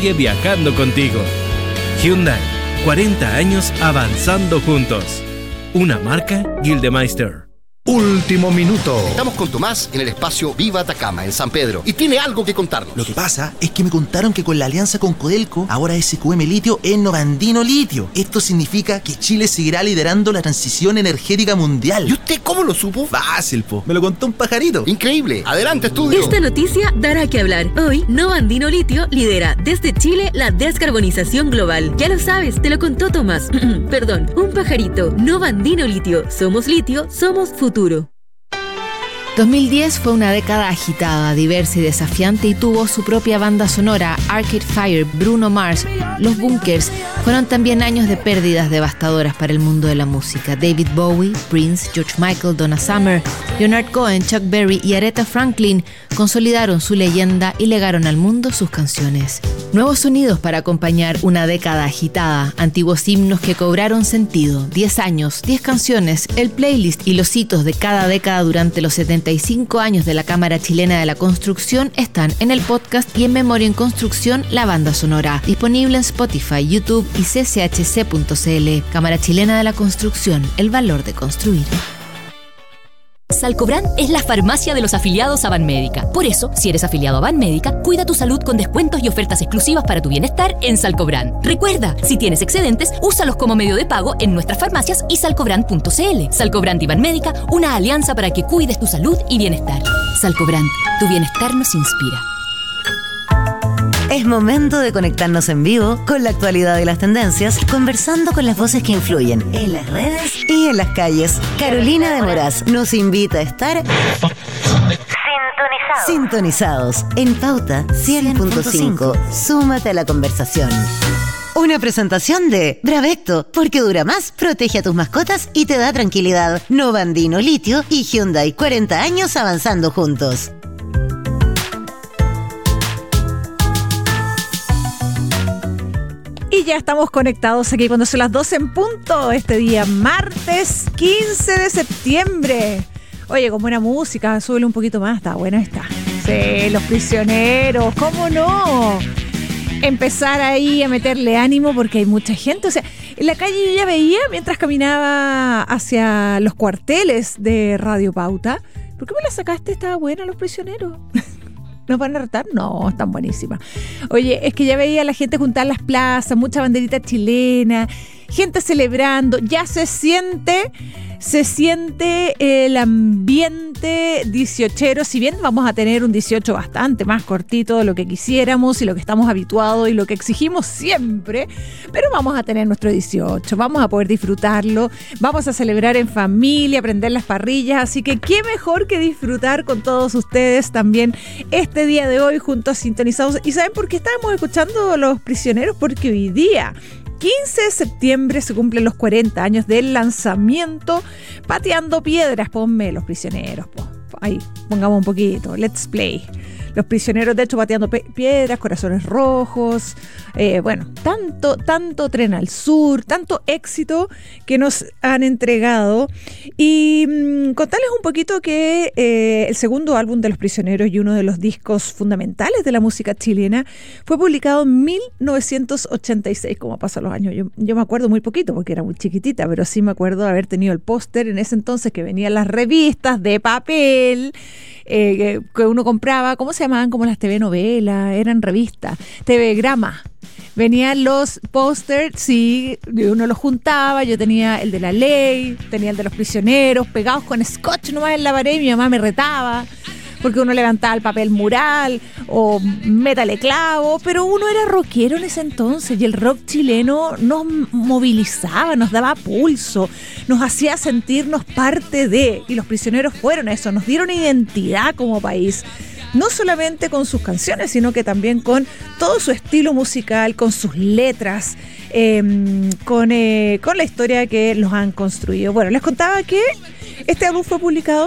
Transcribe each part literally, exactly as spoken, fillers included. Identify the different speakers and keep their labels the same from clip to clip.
Speaker 1: sigue viajando contigo. Hyundai, cuarenta años avanzando juntos. Una marca Gildemeister.
Speaker 2: Último minuto.
Speaker 3: Estamos con Tomás en el espacio Viva Atacama, en San Pedro, y tiene algo que contarnos.
Speaker 4: Lo que pasa es que me contaron que con la alianza con Codelco, ahora S Q M Litio es Novandino Litio. Esto significa que Chile seguirá liderando la transición energética mundial.
Speaker 3: ¿Y usted cómo lo supo?
Speaker 4: Fácil, po. Me lo contó un pajarito.
Speaker 3: Increíble. Adelante, estudio.
Speaker 5: Esta noticia dará que hablar. Hoy, Novandino Litio lidera desde Chile la descarbonización global. Ya lo sabes, te lo contó Tomás. Perdón, un pajarito. Novandino Litio. Somos litio, somos futuro.
Speaker 6: dos mil diez fue una década agitada, diversa y desafiante y tuvo su propia banda sonora. Arcade Fire, Bruno Mars, Los Bunkers fueron también años de pérdidas devastadoras para el mundo de la música. David Bowie, Prince, George Michael, Donna Summer, Leonard Cohen, Chuck Berry y Aretha Franklin consolidaron su leyenda y legaron al mundo sus canciones. Nuevos sonidos para acompañar una década agitada, antiguos himnos que cobraron sentido, diez años, diez canciones, el playlist y los hitos de cada década durante los setenta y cinco años de la Cámara Chilena de la Construcción están en el podcast y en Memoria en Construcción, la banda sonora, disponible en Spotify, YouTube y c c h c punto c l. Cámara Chilena de la Construcción, el valor de construir.
Speaker 7: Salcobran es la farmacia de los afiliados a Banmédica. Por eso, si eres afiliado a Banmédica, cuida tu salud con descuentos y ofertas exclusivas para tu bienestar en Salcobran. Recuerda, si tienes excedentes, úsalos como medio de pago en nuestras farmacias y salcobran punto c l. Salcobran y Banmédica, una alianza para que cuides tu salud y bienestar. Salcobran, tu bienestar nos inspira.
Speaker 8: Es momento de conectarnos en vivo con la actualidad de las tendencias, conversando con las voces que influyen en las redes y en las calles. Carolina de Moraz nos invita a estar sintonizados, sintonizados en Pauta cien punto cinco. Súmate a la conversación. Una presentación de Bravecto, porque dura más, protege a tus mascotas y te da tranquilidad. Novandino Litio y Hyundai, cuarenta años avanzando juntos.
Speaker 9: Y ya estamos conectados aquí cuando son las doce en punto, este día martes quince de septiembre. Oye, con buena música, súbele un poquito más, está buena esta. Sí, Los Prisioneros, ¿cómo no? Empezar ahí a meterle ánimo porque hay mucha gente. O sea, en la calle yo ya veía mientras caminaba hacia los cuarteles de Radio Pauta. ¿Por qué me la sacaste? Estaba buena, Los Prisioneros. ¿Nos van a retar? No, están buenísimas. Oye, es que ya veía a la gente juntar las plazas, mucha banderita chilena, gente celebrando, ya se siente, se siente el ambiente dieciochero, si bien vamos a tener un dieciocho bastante más cortito de lo que quisiéramos y lo que estamos habituados y lo que exigimos siempre, pero vamos a tener nuestro dieciocho, vamos a poder disfrutarlo, vamos a celebrar en familia, prender las parrillas, así que qué mejor que disfrutar con todos ustedes también este día de hoy juntos sintonizados. ¿Y saben por qué estábamos escuchando Los Prisioneros? Porque hoy día quince de septiembre se cumplen los cuarenta años del lanzamiento. Pateando piedras, ponme Los Prisioneros, po. Ahí, pongamos un poquito, let's play. Los Prisioneros, de hecho, pateando pe- piedras, Corazones Rojos, eh, bueno, tanto, tanto Tren al Sur, tanto éxito que nos han entregado. Y mmm, contarles un poquito que eh, el segundo álbum de Los Prisioneros y uno de los discos fundamentales de la música chilena fue publicado en mil novecientos ochenta y seis, como pasan los años. Yo, yo me acuerdo muy poquito porque era muy chiquitita, pero sí me acuerdo de haber tenido el póster en ese entonces que venían las revistas de papel, Eh, que, que uno compraba, ¿cómo se llamaban? Como las T V novelas, eran revistas, T V Grama. Venían los pósters, sí, uno los juntaba, yo tenía el de La Ley, tenía el de Los Prisioneros, pegados con scotch nomás en la pared, y mi mamá me retaba, porque uno levantaba el papel mural o métale clavo, pero uno era rockero en ese entonces y el rock chileno nos movilizaba, nos daba pulso, nos hacía sentirnos parte de, y Los Prisioneros fueron eso, nos dieron identidad como país. No solamente con sus canciones, sino que también con todo su estilo musical, con sus letras, eh, con, eh, con la historia que los han construido. Bueno, les contaba que este álbum fue publicado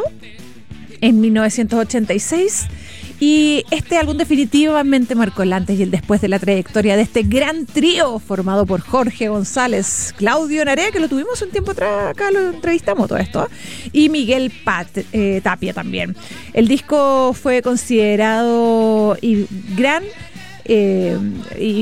Speaker 9: en mil novecientos ochenta y seis y este álbum definitivamente marcó el antes y el después de la trayectoria de este gran trío formado por Jorge González, Claudio Narea, que lo tuvimos un tiempo atrás, acá lo entrevistamos todo esto, y Miguel Pat, eh, Tapia también. El disco fue considerado y gran eh, y